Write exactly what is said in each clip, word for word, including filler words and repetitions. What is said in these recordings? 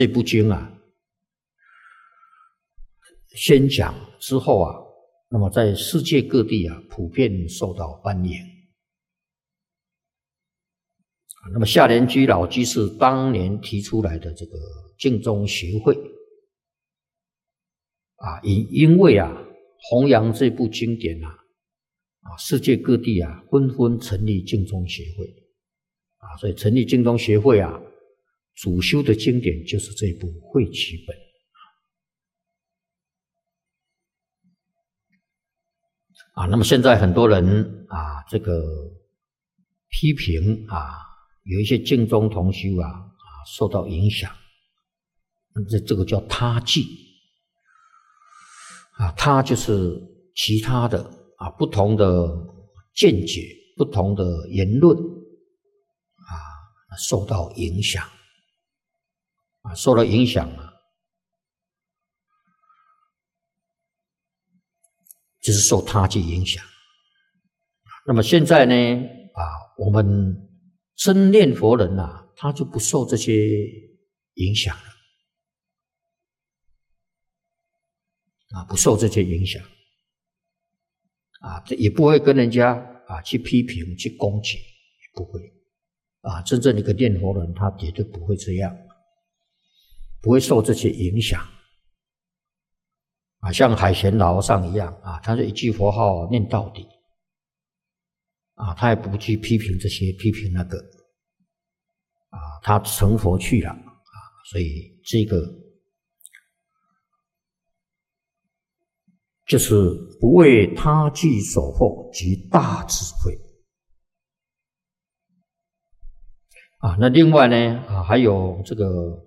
这部经啊，先讲之后啊，那么在世界各地啊，普遍受到欢迎。那么夏莲居老居士当年提出来的这个净宗学会啊，因因为啊弘扬这部经典啊，啊世界各地啊纷纷成立净宗学会啊，所以成立净宗学会啊，主修的经典就是这部慧期本。啊，那么现在很多人啊，这个批评啊，有一些净宗同修啊啊受到影响，这这个叫他记啊，他就是其他的啊不同的见解、不同的言论啊受到影响啊，受到影响啊，就是受他记影响。那么现在呢啊，我们真念佛人啊，他就不受这些影响了啊，不受这些影响啊，也不会跟人家啊去批评、去攻击，不会啊。真正的一个念佛人，他绝对不会这样，不会受这些影响啊。像海贤老和尚一样啊，他是一句佛号念到底啊，他也不去批评这些、批评那个啊，他成佛去了啊，所以这个就是不为他计所惑及大智慧啊。那另外呢啊，还有这个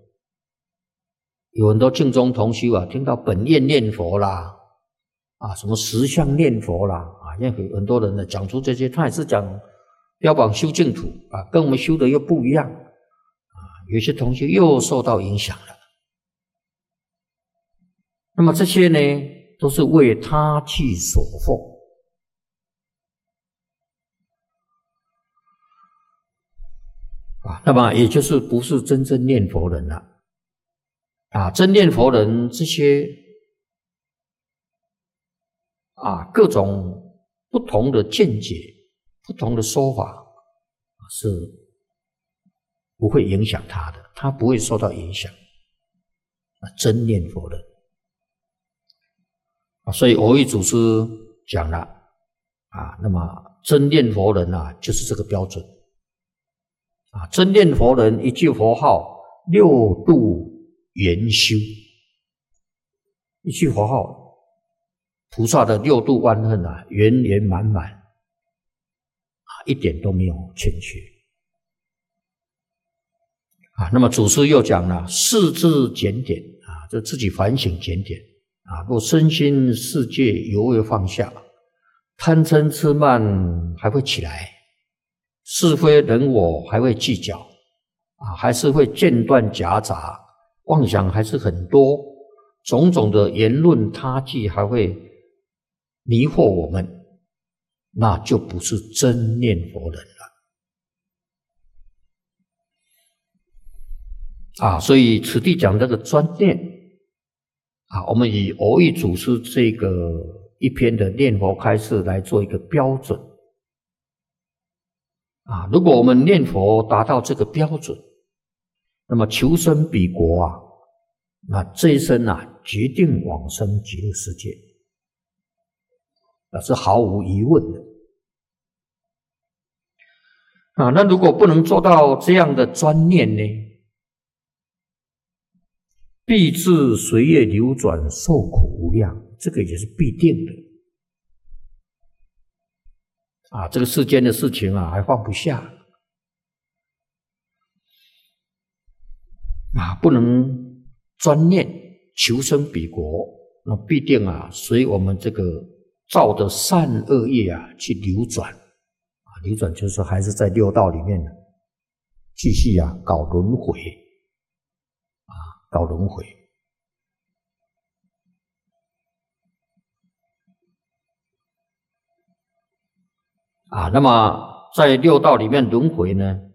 有很多净宗同修啊，听到本愿念佛啦啊，什么实相念佛啦啊，因为很多人呢讲出这些，他也是讲标榜修净土啊，跟我们修的又不一样啊，有些同修又受到影响了。那么这些呢，都是为他计所惑啊，那么也就是不是真正念佛人了啊，真念佛人这些啊各种不同的见解、不同的说法是不会影响他的，他不会受到影响啊，真念佛人啊，所以蕅益祖师讲了啊，那么真念佛人啊，就是这个标准啊，真念佛人一句佛号六度圆修，一句佛号，菩萨的六度万恨啊，圆圆满满啊，一点都没有欠缺啊。那么祖师又讲了四字检点啊，就自己反省检点啊，若身心世界犹未放下，贪嗔痴慢还会起来，是非人我还会计较啊，还是会间断夹杂，妄想还是很多，种种的言论他计还会迷惑我们，那就不是真念佛人了啊。所以此地讲这个专念啊，我们以蕅益祖师这个一篇的念佛开示来做一个标准啊。如果我们念佛达到这个标准，那么求生彼国啊，那这一生啊，决定往生极乐世界，那是毫无疑问的啊。那如果不能做到这样的专念呢，必致随业流转，受苦无量，这个也是必定的啊。这个世间的事情啊，还放不下啊，不能专念求生彼国，那必定啊随我们这个造的善恶业啊去流转啊，流转就是还是在六道里面继续啊搞轮回啊，搞轮回啊。那么在六道里面轮回呢